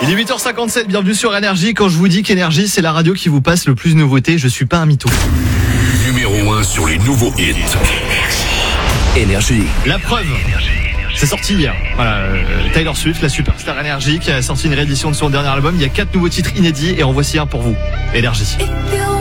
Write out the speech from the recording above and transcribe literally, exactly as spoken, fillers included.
Il est huit heures cinquante-sept, bienvenue sur Énergie. Quand je vous dis qu'Énergie, c'est la radio qui vous passe le plus de nouveautés, je suis pas un mytho. Numéro un sur les nouveaux hits. Énergie. La preuve, c'est sorti hier. Voilà, euh, Taylor Swift, la superstar Énergie, qui a sorti une réédition de son dernier album. Il y a quatre nouveaux titres inédits et en voici un pour vous. Énergie.